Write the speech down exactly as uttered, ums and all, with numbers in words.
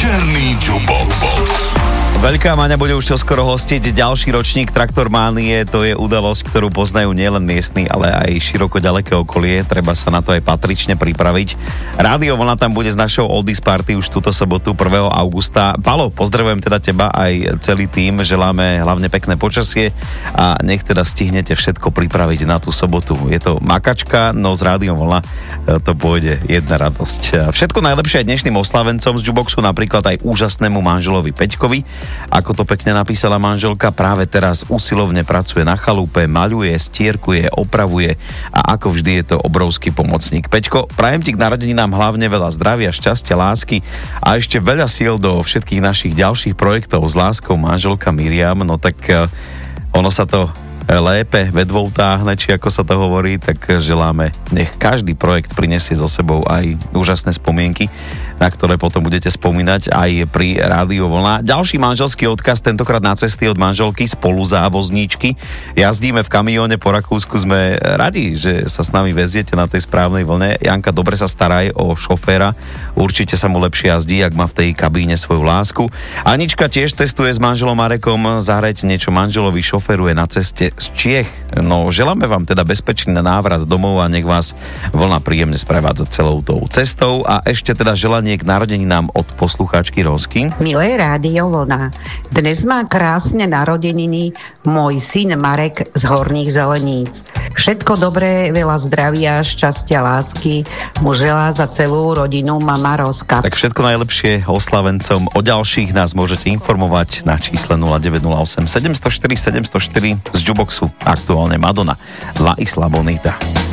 Večerný Jukebox. Veľká Maňa bude už čoskoro hostiť ďalší ročník Traktormánie. To je udalosť, ktorú poznajú nielen miestni, ale aj široko ďaleké okolie. Treba sa na to aj patrične pripraviť. Rádio Vlna tam bude s našou Oldies Party už túto sobotu prvého augusta. Palo, pozdravujem teda teba aj celý tým. Želáme hlavne pekné počasie a nech teda stihnete všetko pripraviť na tú sobotu. Je to makačka, no z Rádiom Vlna to pôjde jedna radosť. Všetko najlepšie aj dnešným oslavencom z Jukeboxu, napríklad aj úžasnému manželovi Peťkovi. Ako to pekne napísala manželka, práve teraz usilovne pracuje na chalupe, maľuje, stierkuje, opravuje a ako vždy je to obrovský pomocník. Peťko, prajem ti k narodeninám hlavne veľa zdravia, šťastia, lásky a ešte veľa síl do všetkých našich ďalších projektov s láskou manželka Miriam. No tak ono sa to lépe vedvou táhne, či ako sa to hovorí, tak želáme, nech každý projekt prinesie so sebou aj úžasné spomienky, na ktoré potom budete spomínať aj pri Rádiu Vlna. Ďalší manželský odkaz, tentokrát na cesty od manželky spoluzávozníčky. Jazdíme v kamióne po Rakúsku, sme radi, že sa s nami veziete na tej správnej vlne. Janka, dobre sa staraj o šoféra, určite sa mu lepšie jazdí, ak má v tej kabíne svoju lásku. Anička tiež cestuje s manželom Marekom, zahrajte niečo manželovi, šoféruje na ceste z Čiech. No, želáme vám teda bezpečný návrat domov a nech vás vlna príjemne sprevádza celou tou cestou a ešte teda želanie k narodeninám od poslucháčky Rózky. Milé Rádio Vlna, dnes má krásne narodeniny môj syn Marek z Horných Zeleníc. Všetko dobré, veľa zdravia, šťastia, lásky mu želá za celú rodinu mama Rózka. Tak všetko najlepšie oslavencom. O ďalších nás môžete informovať na čísle nula deväť nula osem sedem nula štyri sedem nula štyri z Jukeboxu. Aktuálne Madonna La Isla Bonita.